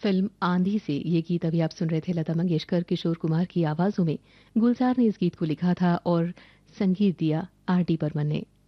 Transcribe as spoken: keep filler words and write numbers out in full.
Film आंधी से ये गीत अभी आप सुन रहे थे लता मंगेशकर, किशोर कुमार की आवाजों में। गुलजार ने इस गीत को लिखा था और संगीत दिया आर डी बर्मन ने।